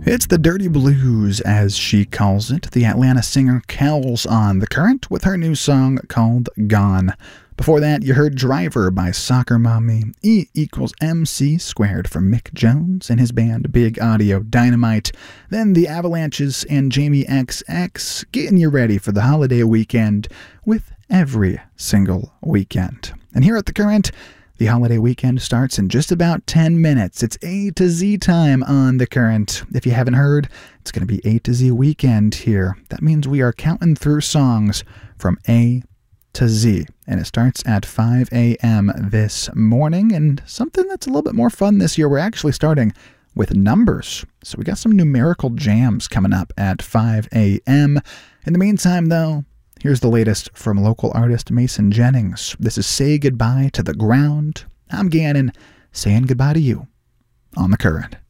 It's the Dirty Blues, as she calls it. The Atlanta singer Kells on The Current with her new song called Gone. Before that, you heard Driver by Soccer Mommy, E=MC² from Mick Jones and his band Big Audio Dynamite. Then the Avalanches and Jamie XX getting you ready for the holiday weekend with every single weekend. And here at The Current, the holiday weekend starts in just about 10 minutes. It's A to Z time on The Current. If you haven't heard, it's going to be A to Z weekend here. That means we are counting through songs from A to Z. And it starts at 5 a.m. this morning. And something that's a little bit more fun this year, we're actually starting with numbers. So we got some numerical jams coming up at 5 a.m. In the meantime, though, here's the latest from local artist Mason Jennings. This is Say Goodbye to the Ground. I'm Gannon, saying goodbye to you on The Current.